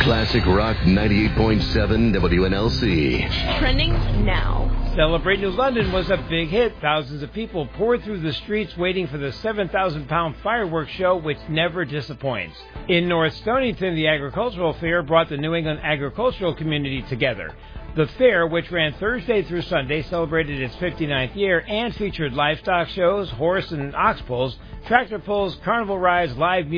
Classic Rock 98.7 WNLC. Trending now. Celebrate New London was a big hit. Thousands of people poured through the streets waiting for the 7,000-pound fireworks show, which never disappoints. In North Stonington, the agricultural fair brought the New England agricultural community together. The fair, which ran Thursday through Sunday, celebrated its 59th year and featured livestock shows, horse and ox pulls, tractor pulls, carnival rides, live music,